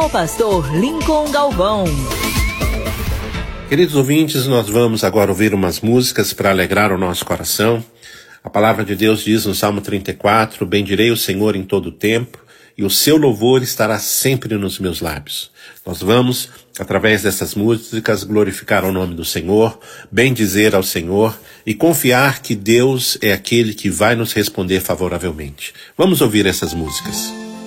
o pastor Lincoln Galvão. Queridos ouvintes, nós vamos agora ouvir umas músicas para alegrar o nosso coração. A palavra de Deus diz no Salmo 34, bendirei o Senhor em todo o tempo, e o seu louvor estará sempre nos meus lábios. Nós vamos, através dessas músicas, glorificar o nome do Senhor, bendizer ao Senhor e confiar que Deus é aquele que vai nos responder favoravelmente. Vamos ouvir essas músicas.